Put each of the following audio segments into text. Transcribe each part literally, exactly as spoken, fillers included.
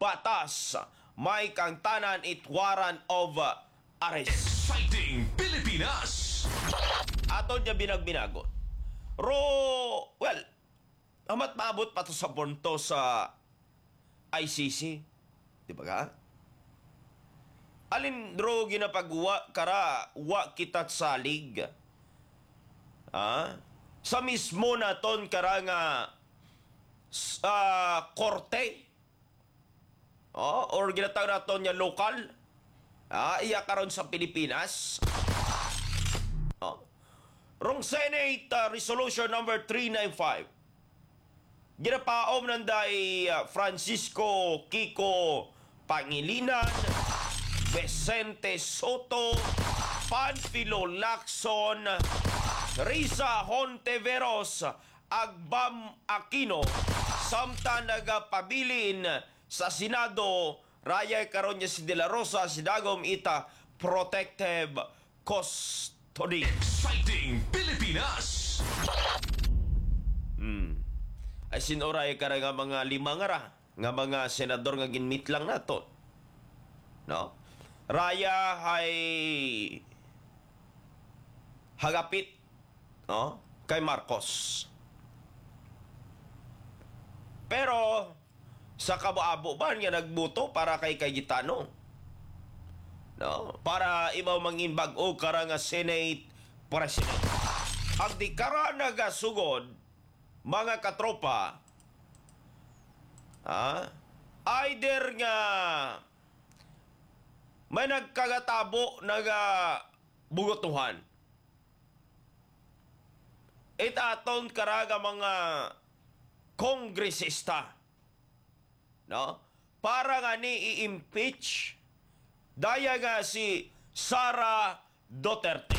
batas may kangtanan it warrant of arrest. Exciting Pilipinas! Aton niya binagbinagot. Ro, well, amat maabot pa to sa punto sa I C C. Di ba ka? Alin ro ginapagwa kara wa kitat salig. Ha? Sa mismo na ton kara nga uh, korte. Oh, or ginatawag na ton niya lokal. Ah, iya karon sa Pilipinas. Oh. Rong Senate uh, Resolution number three ninety-five. Ginapaom nanday uh, Francisco Kiko Pangilinan, Vicente Soto, Panfilo Lacson, Risa Honteveros, Agbam Aquino, samtang nagapabilin sa Senado, raya karon niya si De La Rosa, si Dagom Ita, protective custody. Exciting Pilipinas! Hmm. Ay sinuray ka nga mga lima nga ra, nga mga senador nga ginmeet lang nato. No? Raya ay hagapit, no? Kay Marcos. Pero sa kabuabo ba niya nagbuto para kay Cayetano? No? Para ibaw mangin bag-o kara nga Senate President. Ang di kara nagasugod, mga katropa, ha? Either nga may nagkagatabo naga bugotuhan. Itaton karaga mga kongresista, no? Para nga ni i-impeach daya nga si Sara Duterte.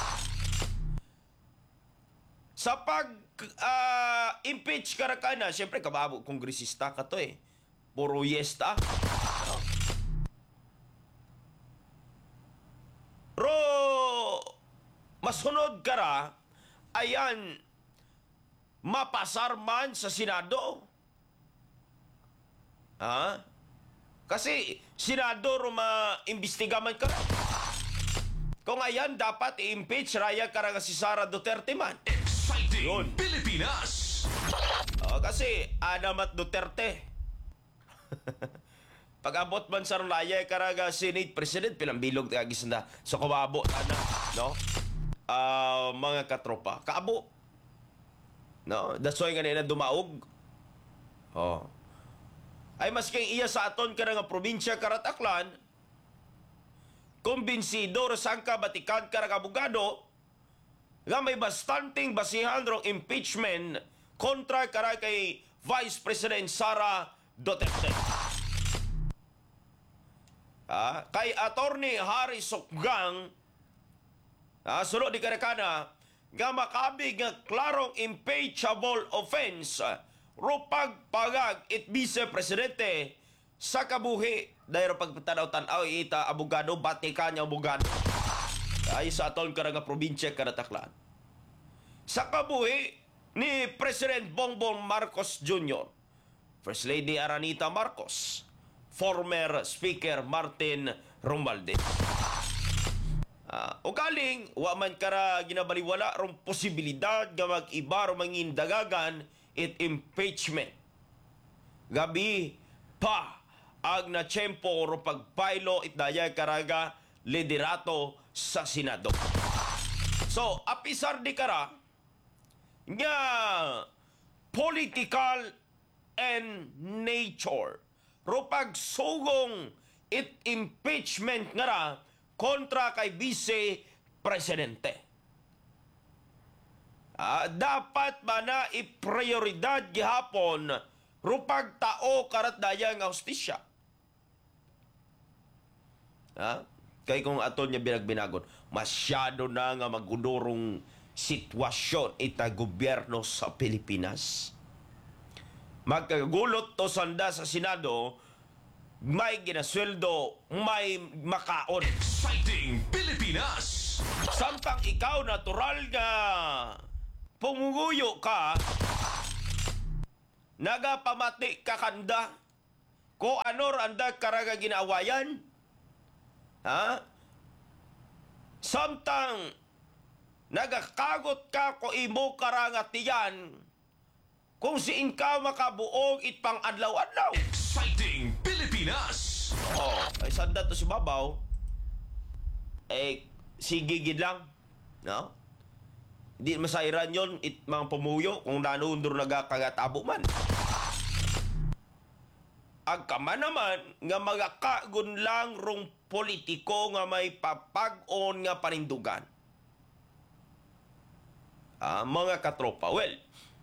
Sa pag uh, impeach ka ka na, siyempre kababo kongresista ka to eh. Puro yesta. No? Ro, masunod ka ra, ayan, mapasar man sa Senado. Ha? Kasi Senado ma-imbestiga man ka. Kung ayan, dapat i-impeach raya ka nga si Sara Duterte man. Exciting Yun. Pilipinas! O, kasi Anamat Duterte. Pag-abot man sa raya ka nga Senate President, pilambilog tagagis na sa kumabo na, no? Uh, mga katropa. Kaabo. No? That's why ganina dumaog. Oh. Ay maski iya sa aton ka nga probinsya Karataklan, kumbinsido saan ka batikan ka nga abogado nga may bastanting basihan rong impeachment kontra kara kay Vice President Sara Duterte. Ah, kay Attorney Harry Sokgang, ah, sulod di karakana nga makabig nga klarong impeachable offense rupag pagag it Vice Presidente sa kabuhi dahil pagpatanaw-tanaw ita abogado batika niya abogado ay sa aton karang probinsya Karataklan sa kabuhi ni President Bongbong Marcos Junior, First Lady Aranita Marcos, former Speaker Martin Romualdez. Uh, o galing wa man kara ginabaliwala rong posibilidad nga mag-iba ro mangindagagan it impeachment. Gabi pa ag na tiyempo ro pagpailo it daya karaga liderato sa Senado. So, apisar di kara nga political and nature ro pagsugong it impeachment nga ra kontra kay Vice Presidente. Ah, dapat ba na i-prioridad gihapon rupag tao karat daya nga hustisya? Ha? Kay kung aton niya binagbinagon, masyado na nga magudurong sitwasyon ita gobyerno sa Pilipinas. Magkagulot to sanda sa Senado, may ginasweldo, may makaon. Exciting Pilipinas! Samtang ikaw natural nga pumunguyo ka, nagapamati ka kanda, ko ano anda karaga ginaawayan. Ha? Samtang nagakagot ka ko imo karanga tiyan kung siin ka makabuog itpang adlaw-adlaw. Exciting Pilipinas! Oh, ay sanda to si Babaw. Eh, sige gid lang. No? Di masairan yon it mga pumuyo kung nanundur nagakagatabo man. Agkaman naman nga magakagun lang rong politiko nga may papag-on nga panindugan. Ah, mga katropa. Well,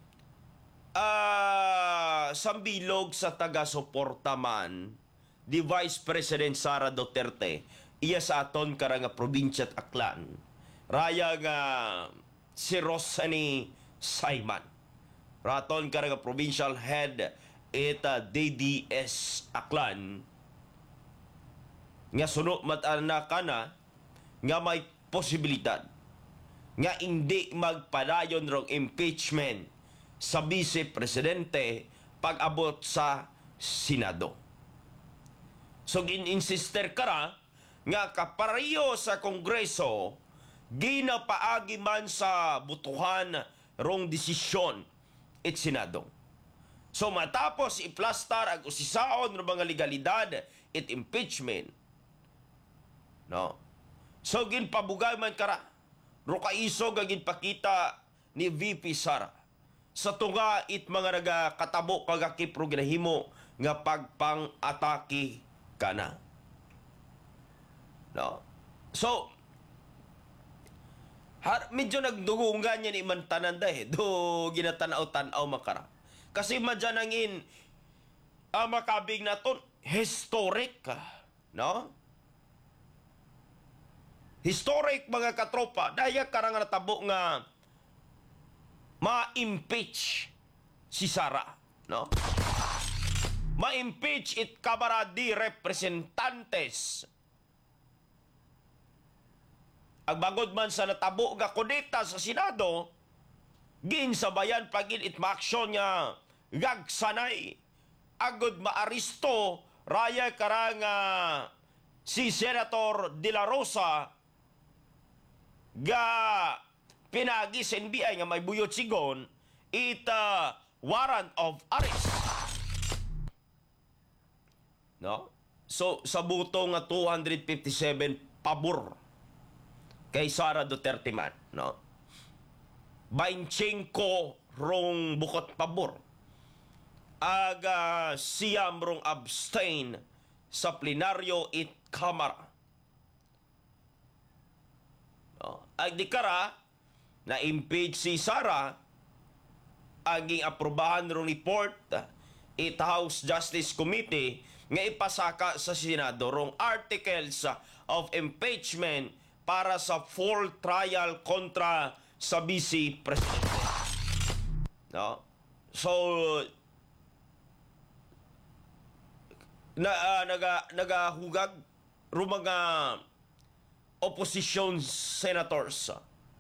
ah, sambilog sa taga-suporta man, di Vice President Sara Duterte, iya sa aton karanga probinsya at Aklan, raya nga si Rosany Simon. Raton karanga provincial head ita D D S Aklan, nga suno matana ka na, nga may posibilidad nga hindi magpadayon rong impeachment sa Vice Presidente pag-abot sa Senado. So, gin-insister ka ra nga kapareho sa Kongreso, ginapaagi man sa butuhan rong desisyon it Senado. So, matapos iplastar ang usisaon ng mga legalidad it impeachment, no? So, ginpabugay man ka ra, rukaisog ang ginpakita ni V P Sara sa tunga it mga nagakatabo kagakipro ginahimo nga pagpang-atake ka na. No? So, har, medyo nagdugungan yan iman tanan eh. Do ginatanaw-tanaw makara. Kasi madyanangin ang makabig na ton, historic ka. No? Historic mga katropa. Daya karang natabo nga ma-impeach si Sara. No? Ma-impeach it Kamara de Representantes. Agbagod man sa natabo nga kudeta sa Senado, ginsabayan pagin it maaksyon nga gagsanay agod maaristo raya karang uh, si Senator De La Rosa ga pinagi sa N B I nga may buyot sigon it uh, warrant of arrest. No? So, sa buto nga two hundred fifty-seven pabor kay Sara Duterte man, no? twenty-five rong bukot pabor. Aga siyam rong abstain sa plenaryo it Kamara. No? Ag di kara na impeach si Sara, aging aprobahan rong report it House Justice Committee nga ipasaka sa Senado rong articles of impeachment para sa full trial kontra sa Vice Presidente. No? So, na, uh, naga, nagahugag ro mga opposition senators.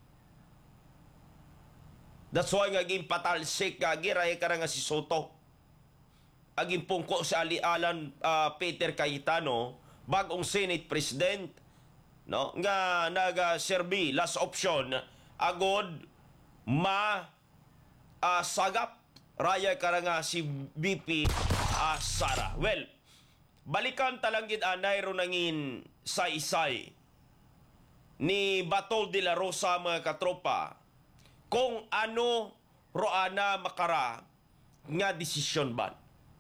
That's why nga ging patalsik nga giray ka nga si Soto. Aging pungko sa alialan uh, Peter Cayetano, bagong Senate President, no? Nga naga-serbi last option agod ma uh, sagap raya karanga si V P uh, Sara. Well, balikan talanggid anay ro nangin say-say ni Batol de la Rosa mga katropa kung ano roana makara nga desisyon ba.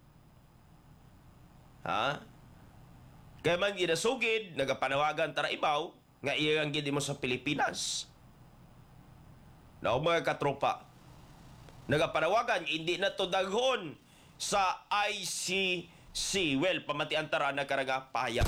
Ha? Kaya man ginasugid, nagapanawagan tara ibaw, nga iyang gidi mo sa Pilipinas. Na mga katropa, nagapanawagan, hindi na to daghon sa I C C. Well, pamatian tara na karaga pahayag.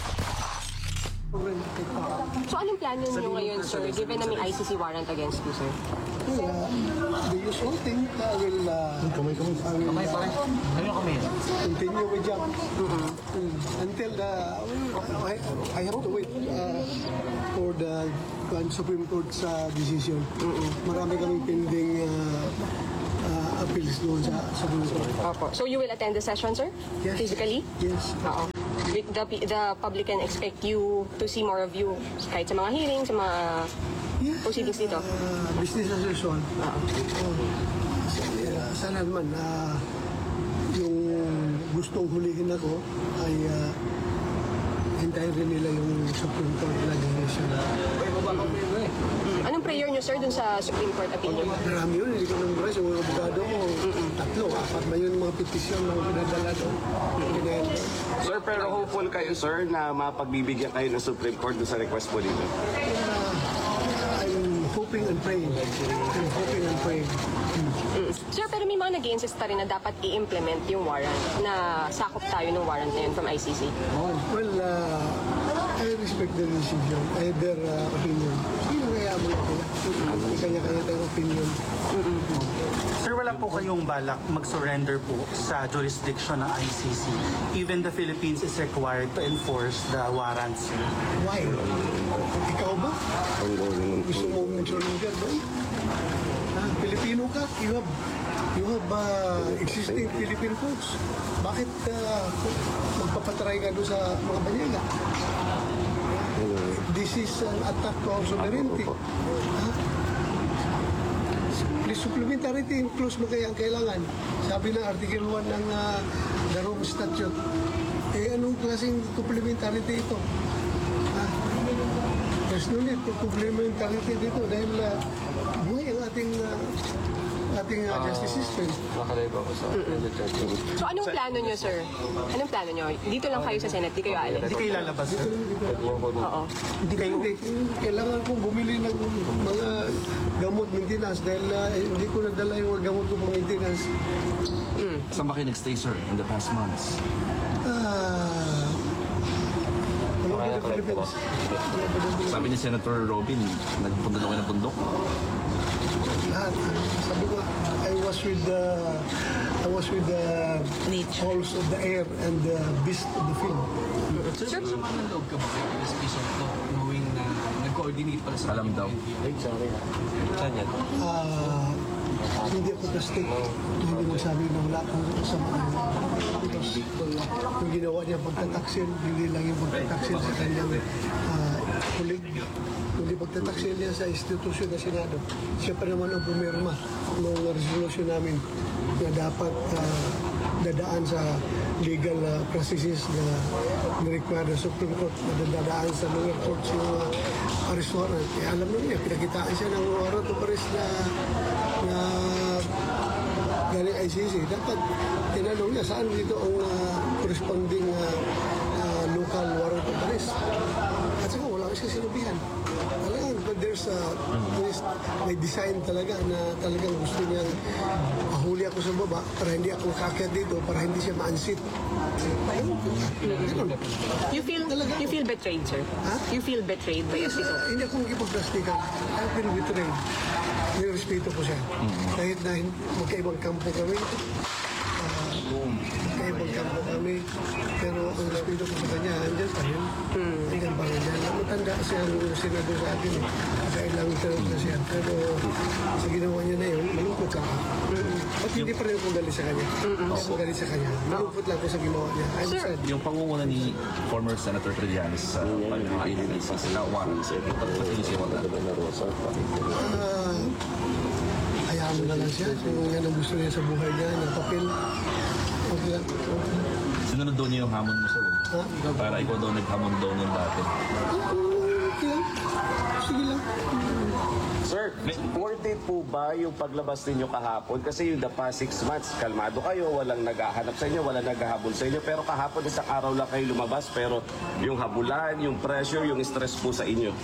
So anong plano niyo ngayon, sir, given na may I C C warrant against you, sir? Yeah, the usual thing, I will, uh, Kamay, kamay. I will Kamay, pare. Ano yung kamay? continue with job Mm, until the, well, I, I have to wait uh, for the uh, Supreme Court's uh, decision. Marami kaming pending uh, uh, appeals doon sa Supreme Court. Opo. So you will attend the session, sir? Yes. Physically? Yes. Oo. With the, the public can expect you to see more of you kahit sa mga hearings, sa mga Yes. proceedings dito? Uh, business as usual. Oo. Uh, sana naman na yung gustong hulihin ako ay uh, hintayin rin nila yung Supreme Court na decision. Mm. Anong prayer niyo, sir, dun sa Supreme Court appeal niyo? Marami yun, hindi ko memorize. Yung mga abogado ko, tatlo, apat ba yun mga petisyon na pinadala doon. Pinadala. Sir, pero hopeful kayo, sir, na mapagbibigyan kayo ng Supreme Court doon sa request mo dito? I'm hoping and praying. I'm hoping and praying. Mm. Sir, pero may mga nag-insist pa rin na dapat i-implement yung warrant na sakop tayo ng warrant na yun from I C C. Well, uh, I respect their decision, uh, their uh, opinion. Sino kaya mo ito? May kanya-kanya tayong opinion. Sir, wala po kayong balak mag-surrender po sa jurisdiction ng I C C. Even the Philippines is required to enforce the warrants. Why? Ikaw ba? Gusto mo mag-surrender doon? Ah, Pilipino ka? You have, you have uh, existing Philippine codes. Bakit uh, magpapatry ka doon sa mga banyaga? This is an attack to our sovereignty. Ah? The supplementarity clause mo kaya ang kailangan. Sabi ng Article one ng uh, the Rome Statute. Eh, anong klaseng supplementarity ito? Ah? There's no need for complementarity dito dahil uh, buhay ang ating uh, ating uh, justice system. So anong plano niyo, sir? Anong plano niyo? Dito lang kayo sa Senate, di kayo aalis? Hindi kayo lalabas, sir. Oo. Hindi kayo... Hindi, kailangan kong bumili ng mga gamot maintenance dahil uh, hindi ko nadala yung mga gamot ko pang maintenance. Saan ba kayo nag-stay, sir, in the past months? Ah, ano ba yung Philippines? Sabi ni Senator Robin, nagpunta daw kayo ng bundok. Lahat. Sabi ko, I was with the I was with the halls of the air and the beast of the field. Sir, sama ng loob ka ba kay S P Soto knowing na nag-coordinate pala sa Alam daw. Ah, hindi ako plastic. Hindi mo sabi na wala akong kasama. Because yung ginawa niya pagtataksil, hindi lang yung pagtataksil sa kanyang uh, kulig. Kundi pagtataksil niya sa institusyon na Senado. Siya pa naman ang pumirma ng resolution namin na dapat ah, dadaan sa legal uh, processes na ni-require ng Supreme Court na dadaan sa lower courts yung uh, arrest warrant. Eh, alam mo niya, pinakitaan siya ng warrant of arrest na na galing I C C. Dapat tinanong niya saan dito ang uh, corresponding uh, uh, local warrant of arrest. At saka wala kasi sinabihan. Talagang but there's a there's, may design talaga na talagang gusto niyang mahuli ako sa baba para hindi ako makaakyat dito, para hindi siya ma-unseat. Ayun. Ganun. You feel you feel betrayed, sir? Ha? You feel betrayed by S P Soto? Uh, hindi ako magkipagplastikan. I've been betrayed. Nirespeto ko siya. Kahit na hin- magkaibang kampo kami, ah, magkaibang kampo kami, pero ang respeto ko sa kanya, andyan pa rin. Andyan pa rin. Dahil matanda siya ang senador sa akin. Eh. Kailang term na siya. Pero sa ginawa niya na yun, malungkot ako. Ba't hindi pa rin ako galit sa kanya? Hindi ako galit sa kanya. Malungkot lang ako sa ginawa niya. I'm Sir, sad. Yung pangunguna ni former Senator Trillanes sa mga I C C sila warrants, pati siya wala. Ah, hayaan mo na lang siya. Kung yan ang gusto niya sa buhay niya, na papel. Okay lang. Sinunod daw niya yung hamon mo, sir. Ha? Para ikaw daw naghamon daw nung dati. Okay lang. Sige lang. Sir, worth it po ba yung paglabas ninyo kahapon? Kasi yung the past six months, kalmado kayo, walang naghahanap sa inyo, walang naghahabol sa inyo. Pero kahapon, isang araw lang kayo lumabas, pero yung habulan, yung pressure, yung stress po sa inyo.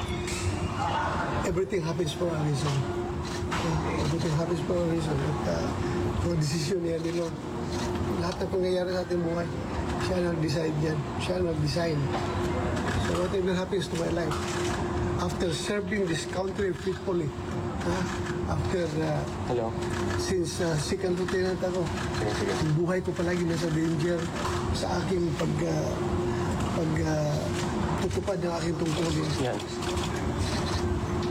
Everything happens for a reason. Uh, Everything happens for a reason. At uh, kung desisyon niya ni Lord, lahat ng pangyayari sa ating buhay, siya nag-decide yan. Siya nag-design. So whatever happens to my life, after serving this country faithfully, uh, after, uh, Hello? since uh, second lieutenant ako, ang buhay ko palagi nasa danger sa aking pag, uh, pag uh, tutupad ng aking tungkulin. Yan.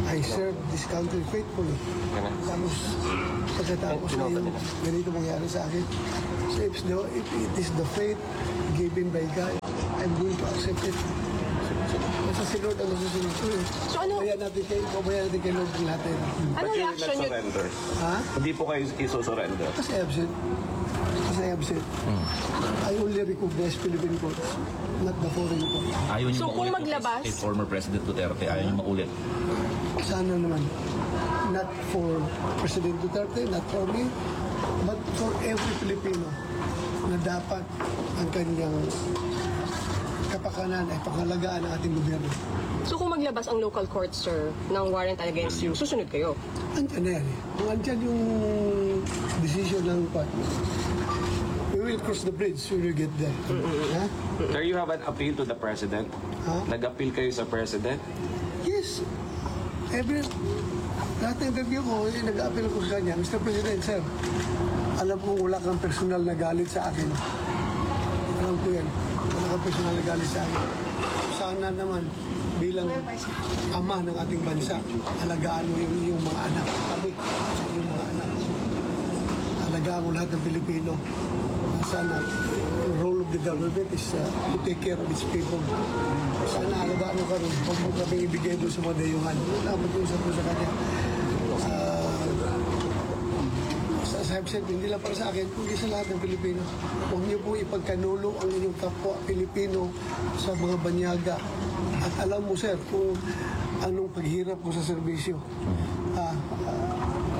I served this country faithfully. Tapos, pagkatapos na yung ganito mangyari sa akin, so if, the, if it is the fate given by God, I'm going to accept it. Kasi si Lord ang nasusunod ko eh. So ano- Kaya natin kay, kaya natin kay Lord lahat eh. Anong But you will reaction not nyo? surrender. Ha? Hindi po kayo isusurrender. Kasi absent. Kasi absent. I only recognize Philippine courts, not the foreign courts. Ayaw niyo So, kung maulit maglabas- kay former President Duterte, ayaw niyo maulit. Sana naman. Not for President Duterte, not for me, but for every Filipino na dapat ang kanyang kapakanan ay pangalagaan ng ating gobyerno. So kung maglabas ang local court, sir, ng warrant against you, susunod kayo? Andyan na yan eh. Kung andyan yung decision ng court, we will cross the bridge when we get there. Ha? Sir, you have an appeal to the President? Ha? Nag-appeal kayo sa President? Yes. Every, lahat ng interview ko, eh, nag-appeal ko sa kanya, Mister President, sir, alam ko wala kang personal na galit sa akin. Alam ko yan. Wala kang personal na galit sa akin. Sana naman, bilang ama ng ating bansa, alagaan mo yung, yung mga anak. Kami, yung mga anak. Alagaan mo lahat ng Pilipino. Sana, the role of the government is uh, to take care of its people. Sana alagaan mo ka rin. Huwag mo kami ibigay doon sa mga dayuhan. Dapat yung sa sa kanya. Uh, sa I've said, hindi lang para sa akin, kundi sa lahat ng Pilipino. Huwag niyo po ipagkanulo ang inyong kapwa Pilipino sa mga banyaga. At alam mo, sir, kung anong paghirap ko sa serbisyo. Ah, ah,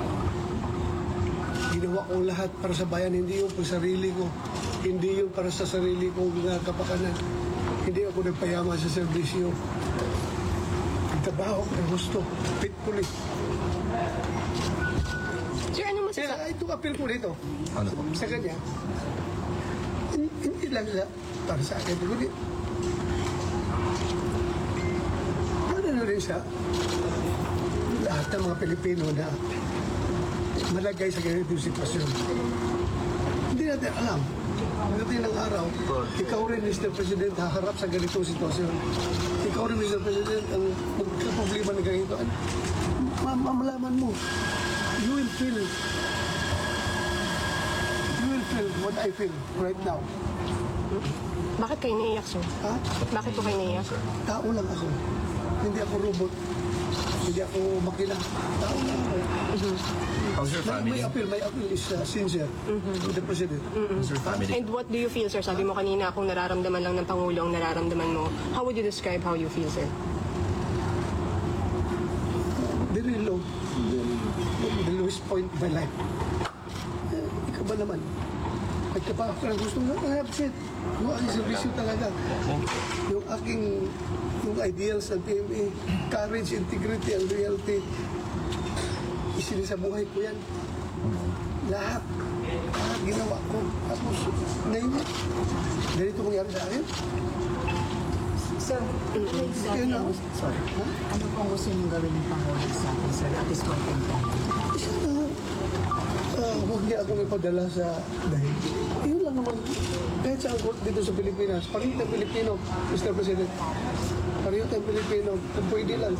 ginawa ko lahat para sa bayan, hindi yung para sarili ko. Hindi yung para sa sarili ko mga kapakanan. Hindi ako nagpayaman sa serbisyo. Nagtrabaho ko ng gusto, faithfully. Sir, ano Kaya masasabi? ito appeal ko dito. Ano po? Sa kanya, hin- hindi lang sa, para sa akin, kundi ano na rin sa lahat ng mga Pilipino na malagay sa ganitong sitwasyon. Hindi natin alam. Pagdating ng araw, ikaw rin, Mister President, haharap sa ganitong sitwasyon. Ikaw rin, Mister President, ang magkaproblema na ganito. Ma- mamalaman mo, you will feel you will feel what I feel right now. Bakit kayo naiiyak, sir? Ha? Bakit po kayo naiiyak? Tao lang ako. Hindi ako robot. Hindi ako makina. Tao lang ako. How's your My, family? my appeal, my appeal is uh, sincere to the President. How's your family? And what do you feel, sir? Sabi mo kanina, kung nararamdaman lang ng Pangulo ang nararamdaman mo, how would you describe how you feel, sir? Very low. Very, the lowest point of my life. Eh, ikaw ba naman? Pagkapakap ka ng gusto mo, I have said, yung aking servisyo talaga. Yung aking, yung ideals ng P M A, courage, integrity, and loyalty, isinisabuhay ko yan. Lahat. Lahat ginawa ko. Tapos, ngayon, ganito mangyari sa akin. Sir, ano exactly Yun ang ako. gusto, sorry, ano pong gusto niyong gawin ng Pangulo sa akin, sir, at this point in time? Uh, uh, huwag niya akong ipadala sa dahil. Yun lang naman. Kahit sa court dito sa Pilipinas, pareho tayong Pilipino, Mister President. Pareho tayong Pilipino, kung pwede lang.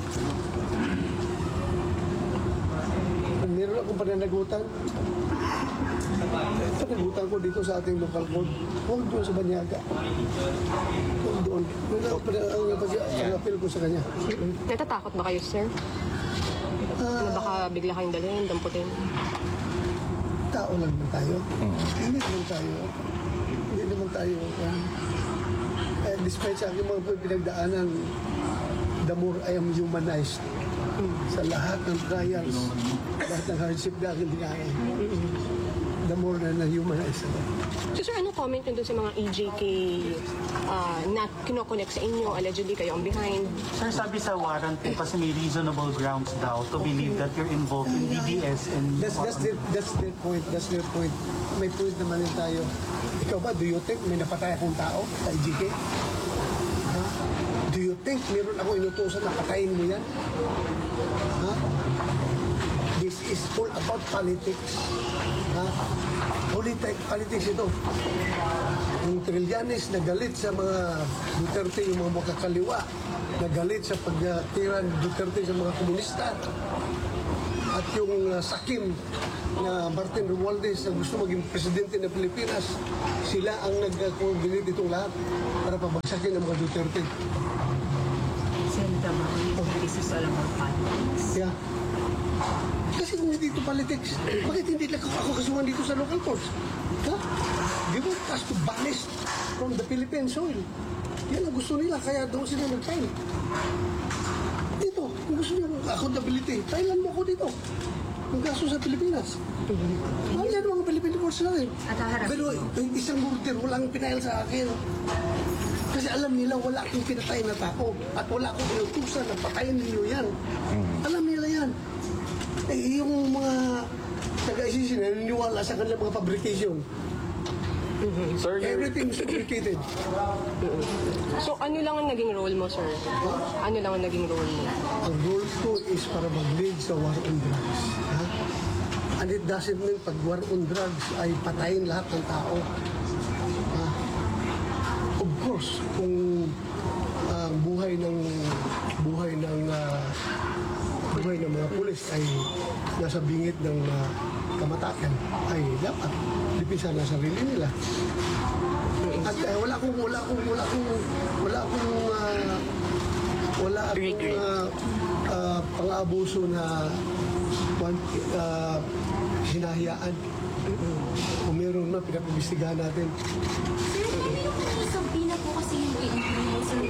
Kung meron akong pananagutan, pananagutan ko dito sa ating local court. Huwag doon sa Banyaga. Huwag doon. Yun ang pag-appeal ko sa kanya. Natatakot ba kayo, sir? Na baka bigla kayong dalhin, damputin? Tao lang naman tayo. Hindi naman tayo. Hindi naman tayo. Uh, eh, despite sa aking mga pinagdaanan, the more I am humanized sa lahat ng trials, lahat ng hardship na aking dinaan, the more na na-humanize ako. So, sir, ano comment nyo dun sa mga E J K uh, na kinoconnect sa inyo? Allegedly, kayo ang behind. Sir, sabi sa warrant po kasi may reasonable grounds daw to believe that you're involved in D D S and That's, that's, their, that's their point. That's their point. May point naman din tayo. Ikaw ba, do you think may napatay akong tao sa E J K? Ha? Do you think meron ako inutusan na patayin mo yan? Ha? This is all about politics. Ha? Politic, politics ito. Yung Trillanes nagalit sa mga Duterte, yung mga makakaliwa, nagalit sa pagtiran Duterte sa mga komunista. At yung uh, Sakim na Martin Romualdez na gusto maging presidente ng Pilipinas, sila ang nag-coordinate itong lahat para pabagsakin ang mga Duterte. Senator Marcolita, this is all about politics. Yeah. Kasi kung hindi ito politics, bakit hindi lang ako kasuhan dito sa local courts? Ha? They want us to banish from the Philippine soil. Yan ang gusto nila, kaya doon sila nag-file. Dito, kung gusto nyo accountability, filean mo ako dito. Yung kaso sa Pilipinas. Mahal yan mga Philippine courts natin. At haharap Pero yung isang murder, walang pinail sa akin. Kasi alam nila wala akong pinatay na tao at wala akong inutusan na patayin ninyo yan. Alam nila yan. Eh, yung mga taga-I C C naniniwala sa kanilang mga fabrication. Sir, you're- Everything is fabricated. So ano lang ang naging role mo, sir? Ano lang ang naging role mo? Ang goal ko is para mag-lead sa war on drugs. Ha? And it doesn't mean pag war on drugs ay patayin lahat ng tao. Ha? Of course, kung ang buhay ng buhay ng ah, buhay ng mga pulis ay nasa bingit ng ah, kamatakan, ay dapat lipisan na sarili nila. At eh, wala akong wala akong wala akong wala akong ah, wala akong uh, uh, pang-abuso na uh, hinahiyaan. Kung meron na, pinapabistigahan natin. Sir, pina po kasi yung i-implement sa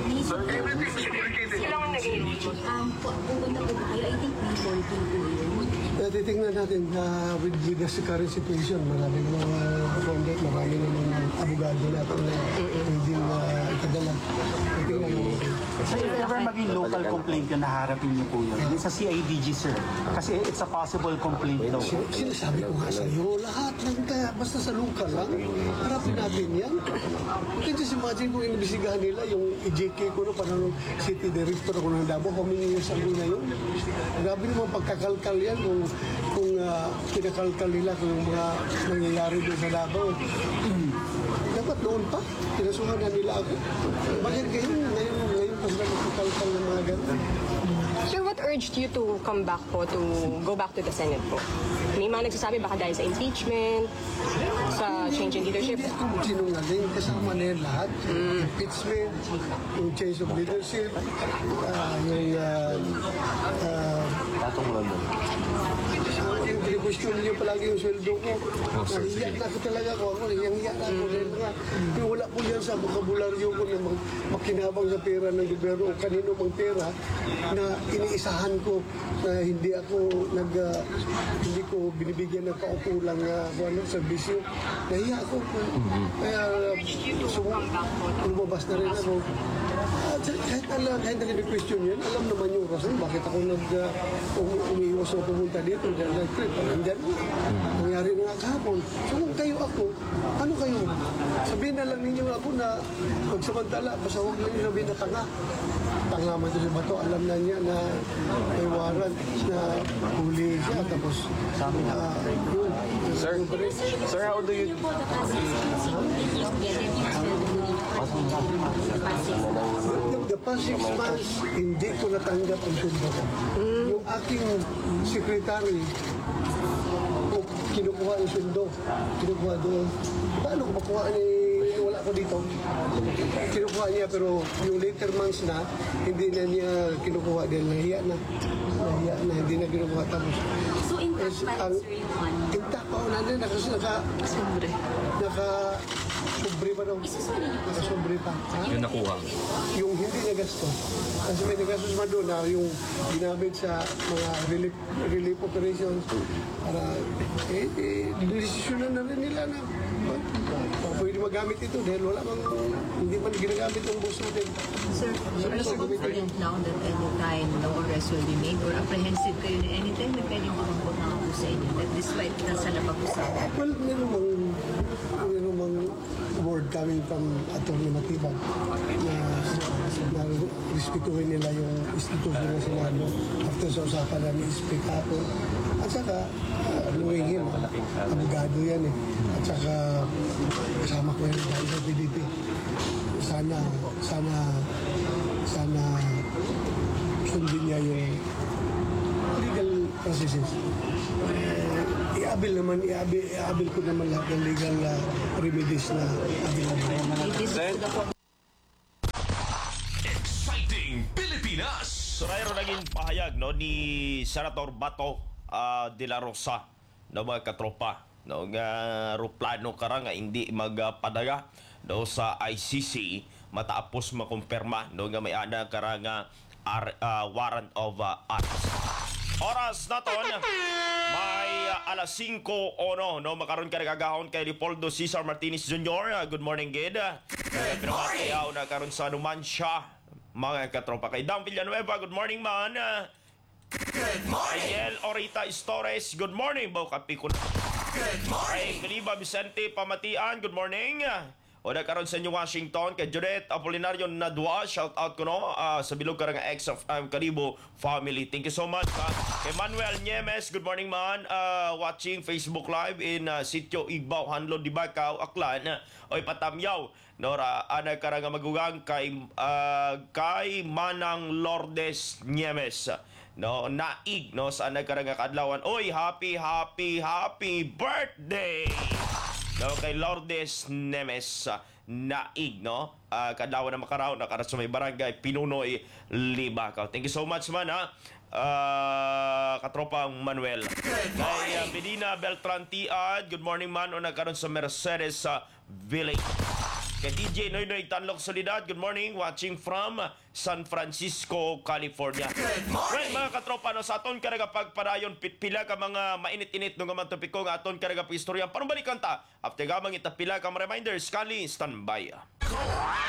Ilang ang naging role mo? Um, pu- pupunta po ba kayo? I think before din po yun. Uh, titingnan natin na with, with the current situation, marami mga conduct, marami na mga abogado natin na hindi na ikadala. Titingnan natin. So if ever maging local complaint yun, naharapin niyo po yun. Sa C I D G, sir. Kasi it's a possible complaint daw. Sin- Sinasabi ko nga sa iyo, lahat ng kaya, basta sa luka lang, harapin natin yan. You can just imagine kung inibisigahan nila yung I J K ko no, parang city director ako ng Davao, humingi yung sabi na yun. Grabe naman pagkakalkal yan kung, kung uh, pinakalkal nila kung yung mga nangyayari doon sa Davao. Dapat noon pa, kinasuhan na nila ako. Bakit ngayon, ngayon, ngayon pa sila magkakalkal ng mga ganun? Sir, what urged you to come back po, to go back to the Senate po? May mga nagsasabi baka dahil sa impeachment, sa change in leadership. Hindi ako sinungaling, kasama na yan lahat. Impeachment, yung change of leadership, ah, yung uh, uh, Patong lang mo. yung question niyo palagi yung sweldo ko. Nahiyak na ako talaga ko. Ako, hiyang-hiyak na ako. Dahil nga, yung wala po yan sa bokabularyo ko na mag makinabang sa pera ng gobyerno o kanino mang pera na iniisahan ko na hindi ako nag ah, hindi ko binibigyan ng kaukulang uh, ano, serbisyo. Nahiya ako. Kaya sum- lumabas na rin ako. Ah, kahit alam, kahit na question yun, alam naman yung rason bakit ako nag uh, um, umiiwas na pumunta dito dahil nag-trip. Nandyan mo. Nangyari na nga kahapon. So kung kayo ako, ano kayo? Sabihin na lang ninyo ako na magsamantala, basta huwag lang nyo sabihin na tanga. Tanga man ito si Bato, alam na niya na may warrant na huli siya. Tapos, uh, yun. Sir, sir, how do you... Ano po the Pasig The past six months, hindi ko natanggap ang sundo ko. Yung aking secretary, kung kinukuha ang sundo, kinukuha doon. Paano ko makuha ni wala ko dito? Kinukuha niya pero yung later months na, hindi na niya kinukuha dahil nahiya na. Nahiya na, hindi na kinukuha. Tapos, So intact is pa ang rin, sir, yung one. intact pa una din, naka, naka, Sobre. naka, sobre pa daw. Isusunod niyo po, Naka sir. sobre pa. Ha? Yung nakuha. Yung hindi nagasto. Kasi may nagastos pa doon na yung ginamit sa mga relief, relief operations para eh, eh desisyonan na rin nila na uh, pwede magamit ito dahil wala mang hindi man ginagamit ang bus natin. Sir, are you confident now that anytime no arrest will be made or apprehensive kayo na anytime na pwedeng kumambot na ako sa inyo that despite nasa napag-usapan? Well, meron mang, meron mang word coming from Atty. Matibag na, na respetuhin nila yung institusyon ng Senado after sa usapan namin speak ako. At saka, uh, knowing him, abogado yan eh. At saka, kasama ko yan dahil sa P D P. Sana, sana, sana sundin niya yung legal processes. Eh, i-abil naman, i-abil, i-abil ko naman lahat ng legal uh, remedies na abil naman. Exciting Pilipinas! So mayroon naging pahayag no, ni Senator Bato ah, de la Rosa na mga katropa no, nga ruplano kara nga hindi magpadaga no, sa I C C matapos makumpirma no, nga may ana kara nga ar, ah, warrant of uh, arrest. Oras na to may uh, alas singko o no, no makaroon ka nagagahon kay Leopoldo Cesar Martinez Junior Uh, good morning, Gid. Good morning. Kaya na karon sa Numancia, mga katropa. Kay Dam Villanueva, good morning, man. Uh, Good morning! Ariel Orita Stores, good morning. Bao kapikon. Good morning! Kay Feliba Vicente Pamatian, good morning. O na karon sa New Washington, kay Judith Apolinario Nadua, shout out ko no, uh, sa bilog ka nga ex of um, Karibo family. Thank you so much. Uh, kay Manuel Niemes, good morning man. Uh, watching Facebook Live in uh, Sitio Igbaw, Hanlo, Dibacao, Aklan. Oy patamyaw. Nora, ana ka nga magugang kay, uh, kay Manang Lourdes Niemes. No, naig no sa ana ka nga kadlawan. Oy, happy happy happy birthday. No, kay Lourdes Nemes uh, naig no uh, kadlawan na makaraw nakarat sa may barangay Pinunoy, Libacao. Thank you so much man ha. Uh, katropang Manuel. Kay uh, Medina Beltran Tiad, good morning man o nagkaroon sa Mercedes sa uh, Village. Kay D J Noy Noy Tanlok Solidad, good morning, watching from San Francisco, California. Good morning! Right, mga katropa, no, sa aton karaga pagpadayon, pila ka mga mainit-init nung mga topiko nga aton karaga pa istorya. Parang balikan ta, after gamang itapila ka mga reminders, kali, standby.